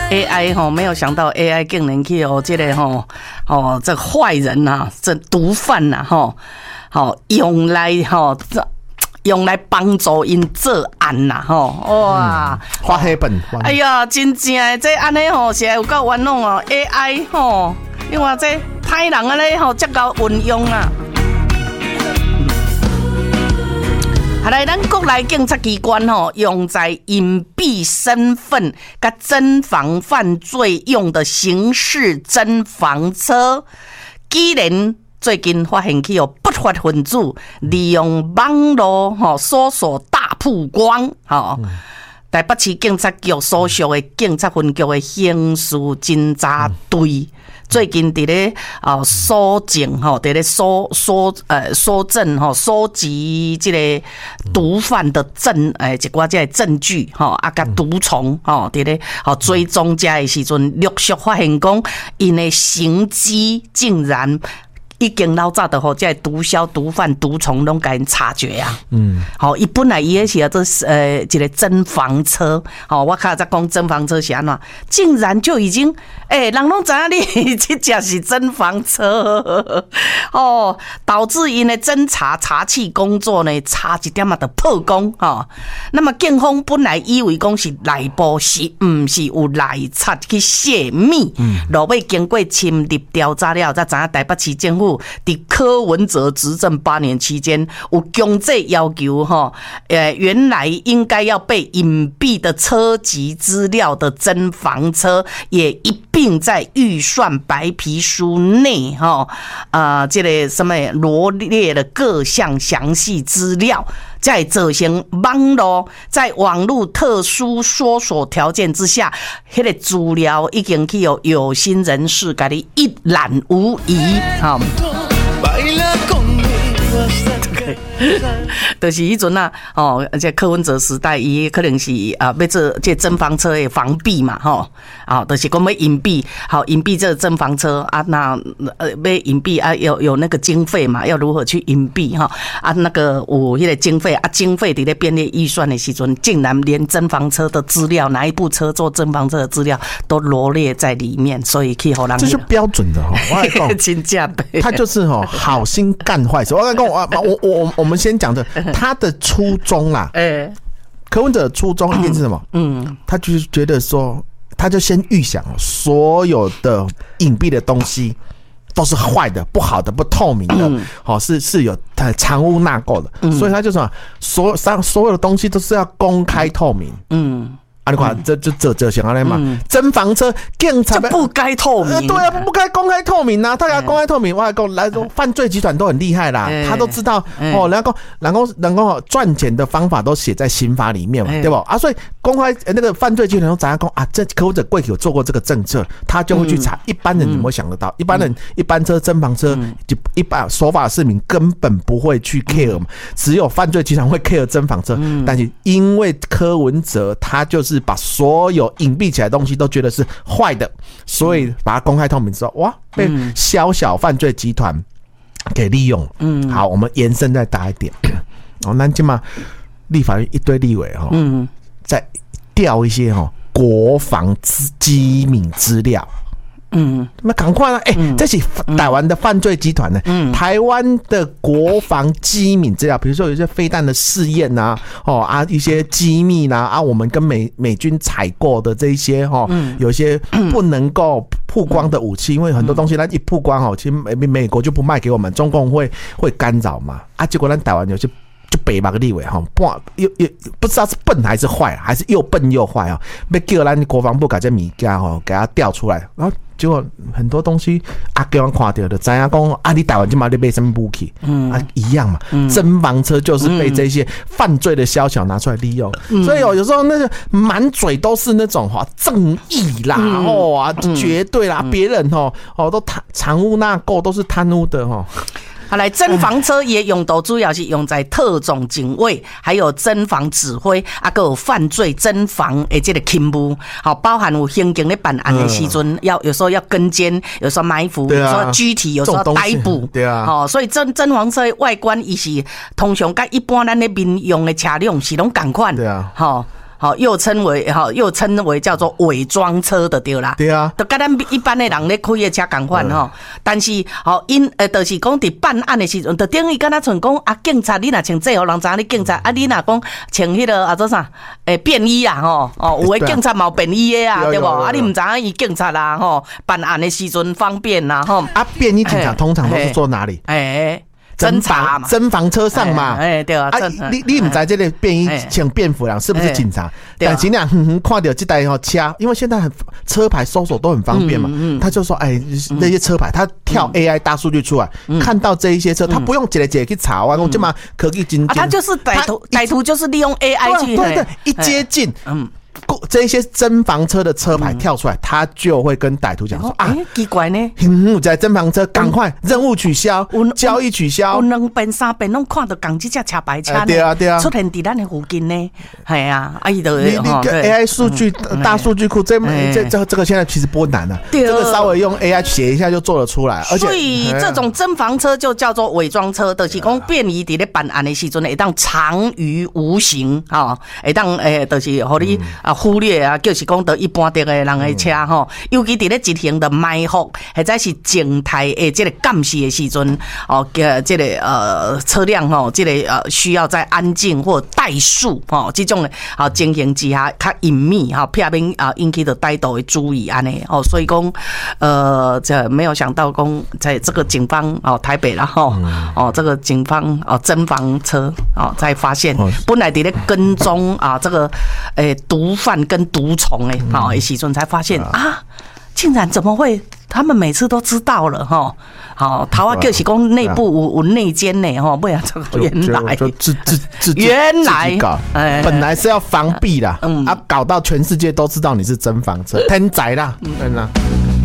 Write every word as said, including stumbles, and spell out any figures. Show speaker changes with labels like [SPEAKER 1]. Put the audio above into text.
[SPEAKER 1] A I 吼，没有想到 A I 竟然去哦，这个吼哦，这坏人呐、啊，这毒贩呐、啊，吼，好用来吼这。用来帮助因做案呐，吼哇！
[SPEAKER 2] 花黑本，
[SPEAKER 1] 哎呀，真正的这安尼吼，是有够冤枉哦 ！A I 吼，你看这歹人安尼吼，才够运用啊！下来，咱国内警察机关吼，用在隐蔽身份、甲侦防犯罪用的刑事侦防车，既然最近发现起有不法分子利用网络吼搜索大曝光吼。嗯台北市警察局所属的警察分局的刑事侦查队，最近伫咧啊搜证吼，伫咧搜搜呃搜证吼，收集这个毒贩的证诶一寡这证据吼，啊甲毒虫吼，伫咧吼追踪者的时阵，陆续发现讲因的行迹竟然。已经老早的吼，这毒枭、毒贩、毒虫拢甲因察觉啊。嗯，好，伊本来伊迄是做呃一个侦防车，好，我看在讲侦防车是安怎，竟然就已经诶、欸，人拢知影你这只是侦防车哦，导致因的侦查查缉工作呢差一点啊就破功哈。那么警方本来以为讲是内部是毋是有内贼去泄密，嗯，落尾经过深入调查了，才知影台北市政府。在柯文哲执政八年期间，有强制要求哈，呃，原来应该要被隐蔽的车籍资料的侦防车，也一并在预算白皮书内哈，啊、呃，这个什么罗列了各项详细资料。在造成网络在网络特殊搜索条件之下，迄个资料已经去有有心人士给你一览无遗，哈。就是迄阵啊，哦，这柯文哲时代，伊可能是啊，要做这侦防车的防弊嘛，吼，啊，就是讲要隐蔽，好隐蔽这侦防车啊，那呃要隐蔽啊，有有那个经费嘛，要如何去隐蔽哈？啊，那个有迄个经费啊，经费伫咧编列预算的时阵，竟然连侦防车的资料，哪一部车做侦防车的资料都罗列在里面，所以去互人。
[SPEAKER 2] 这是标准的哈，我来讲，
[SPEAKER 1] 真正的，
[SPEAKER 2] 他就是哈好心干坏事。我来讲，我我我我们先讲的。他的初衷啦，欸、柯文哲的初衷一定是什么？嗯，他就是觉得说，他就先预想所有的隐蔽的东西都是坏的、不好的、不透明的，嗯、好是是有藏污纳垢的，嗯、所以他就说，所有所有的东西都是要公开透明，嗯。啊，你看，这这这这像安尼嘛，侦防车警察
[SPEAKER 1] 不该透明，
[SPEAKER 2] 对啊，不该公开透明啊！他要公开透明，我来讲，来犯罪集团都很厉害啦，他都知道哦，然后然后然后赚钱的方法都写在刑法里面嘛，对不？啊，所以公开那个犯罪集团都怎样讲啊？这柯文哲贵有做过这个政策，他就会去查。一般人怎么会想得到？一般人一般车侦防车，就一般守法市民根本不会去 care 嘛，只有犯罪集团会 care 侦防车，但是因为柯文哲他就是。是把所有隐蔽起来的东西都觉得是坏的，所以把它公开透明之后，哇，被小小犯罪集团给利用。嗯，好，我们延伸再大一点。哦，那今嘛立法院一堆立委哈，嗯，在调一些哈国防机密资料。嗯，那赶快了，哎、欸，这是台湾的犯罪集团呢。嗯，台湾的国防机密资料，比如说有一些飞弹的试验呐，哦啊，一些机密呐，啊，我们跟美美军采购的这一些哈，嗯，有一些不能够曝光的武器，因为很多东西它一曝光哦，其实美美国就不卖给我们，中共会会干扰嘛。啊，结果咱台湾有些。就北吧个立委哈，又又不知道是笨还是坏，还是又笨又坏啊！被叫咱国防部把这米家哈给他调出来，然后结果很多东西啊，给我看到的，知影讲啊，你台湾今嘛你买什么武器？嗯啊，一样嘛，侦防车就是被这些犯罪的宵小拿出来利用，嗯、所以哦，有时候那个满嘴都是那种哈正义啦，嗯、哦啊，绝对啦，别、嗯、人哦哦都贪藏污纳垢，都是贪污的哈。
[SPEAKER 1] 好来，侦防车也用途主要是用在特种警卫，还有侦防指挥，啊，还有犯罪侦防的这个勤务，好，包含有刑警在办案的时阵，要有时候要跟监，有时候埋伏，有时候拘提，有时候逮捕，
[SPEAKER 2] 对啊，
[SPEAKER 1] 哦，所以侦侦防车的外观，伊是通常跟一般咱的民用的车辆是拢同款，
[SPEAKER 2] 对啊，
[SPEAKER 1] 好。 好，又称为好，又称为叫做伪装车的对啦。
[SPEAKER 2] 对啊，
[SPEAKER 1] 就跟咱一般的人咧开的车同款吼。但是好因呃，就是讲伫办案的时阵，就等于敢若像讲啊，警察你若穿制服，人知影你警察啊，你若讲穿迄个啊做啥诶便衣啊吼哦，有的警察嘛有便衣的啊，对无？啊，你唔知影伊警察啦吼，办案的时阵方便啦吼。
[SPEAKER 2] 啊，便衣警察通常都是坐哪里？
[SPEAKER 1] 诶。侦查嘛，
[SPEAKER 2] 侦防车上嘛，
[SPEAKER 1] 哎、欸，对啊，
[SPEAKER 2] 啊你你唔知这个便衣穿便服人是不是警察？但是俩哼哼看到这台吼车，因为现在很车牌搜索都很方便嘛，嗯嗯、他就说，哎，那些车牌他跳 A I 大数据出来，嗯、看到这一些车，他不用一个一个去查啊，我这嘛科技精，
[SPEAKER 1] 啊，他就是歹徒，歹徒就是利用 A I 去，
[SPEAKER 2] 对对，一接近，嗯。这些侦防车的车牌跳出来，他就会跟歹徒讲说啊，
[SPEAKER 1] 奇怪呢，
[SPEAKER 2] 嗯，在侦防车赶快任务取消，交易取消，
[SPEAKER 1] 有两遍三遍拢看到同这只车牌车，
[SPEAKER 2] 对啊对啊，
[SPEAKER 1] 出现伫咱的附近呢，系啊，啊伊就
[SPEAKER 2] 你你跟 A I 数据大数据库，这这这这个现在其实不难的，这个稍微用 A I 写一下就做得出来，而且
[SPEAKER 1] 所以这种侦防车就叫做伪装车，就是讲便于伫咧办案的时阵会当藏于无形，吼，会当诶，就是互你啊。忽略啊，就是讲到一般的人的车吼，尤其伫咧执行的埋伏或者是静态的这个监视的时阵，哦，呃，这个呃车辆吼，这个呃需要在安静或怠速吼，这种啊情形之下较隐秘哈，避免啊引起的歹徒的注意安尼哦，所以讲呃，这没有想到讲在这个警方哦台北啦吼哦，这个警方哦侦防车哦才发现，本来伫咧跟踪啊这个诶毒贩。跟毒虫哎，好，时阵才发现啊，竟然怎么会？他们每次都知道了哈。好，台湾就是讲内部有有内奸呢哈，不然这个原来
[SPEAKER 2] 就自自自
[SPEAKER 1] 原来
[SPEAKER 2] 搞，本来是要防弊啦，啊，搞到全世界都知道你是侦防车，天才啦，嗯啦。